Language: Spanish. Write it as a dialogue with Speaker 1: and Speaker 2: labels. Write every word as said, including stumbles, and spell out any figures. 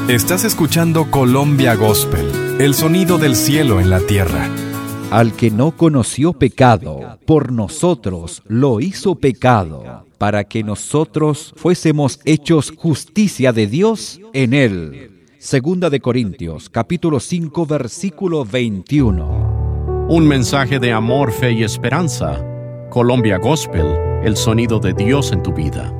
Speaker 1: Estás escuchando Colombia Gospel, el sonido del cielo en la tierra.
Speaker 2: Al que no conoció pecado, por nosotros lo hizo pecado, para que nosotros fuésemos hechos justicia de Dios en él. Segunda de Corintios, capítulo cinco, versículo veintiuno.
Speaker 3: Un mensaje de amor, fe y esperanza. Colombia Gospel, el sonido de Dios en tu vida.